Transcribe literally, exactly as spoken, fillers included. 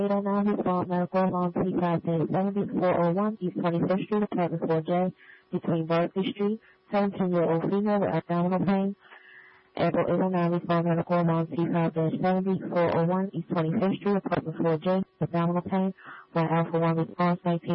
eight oh nine Response Medical Along T five seventy-four oh one East twenty-first Street, Apartment four J, between Berkeley Street, seventeen-year-old female with abdominal pain. April eight oh nine Response Medical Along T five seventy-four oh one East twenty-first Street, Apartment four J, abdominal pain. One Alpha one Response nineteen.